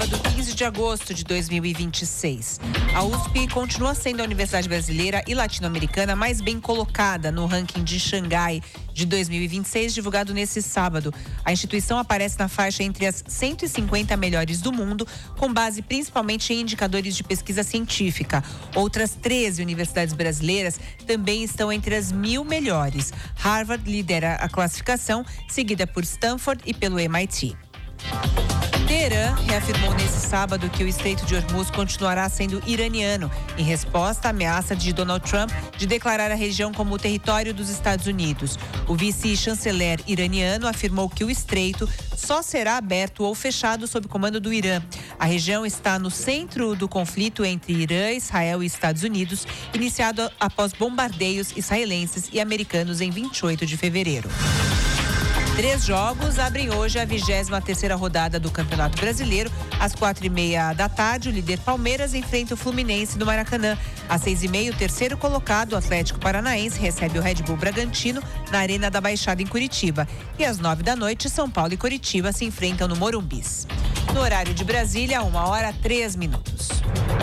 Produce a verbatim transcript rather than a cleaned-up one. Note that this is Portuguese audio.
sábado, quinze de agosto de dois mil e vinte e seis. A U S P continua sendo a universidade brasileira e latino-americana mais bem colocada no ranking de Xangai de dois mil e vinte e seis, divulgado nesse sábado. A instituição aparece na faixa entre as cento e cinquenta melhores do mundo, com base principalmente em indicadores de pesquisa científica. Outras treze universidades brasileiras também estão entre as mil melhores. Harvard lidera a classificação, seguida por Stanford e pelo M I T. Teherã reafirmou nesse sábado que o Estreito de Hormuz continuará sendo iraniano, em resposta à ameaça de Donald Trump de declarar a região como território dos Estados Unidos. O vice-chanceler iraniano afirmou que o estreito só será aberto ou fechado sob comando do Irã. A região está no centro do conflito entre Irã, Israel e Estados Unidos, iniciado após bombardeios israelenses e americanos em vinte e oito de fevereiro. Três jogos abrem hoje a vigésima terceira rodada do Campeonato Brasileiro. Às quatro e meia da tarde, o líder Palmeiras enfrenta o Fluminense no Maracanã. Às seis e meia, o terceiro colocado, o Atlético Paranaense, recebe o Red Bull Bragantino na Arena da Baixada, em Curitiba. E às nove da noite, São Paulo e Curitiba se enfrentam no Morumbis. No horário de Brasília, uma hora, três minutos.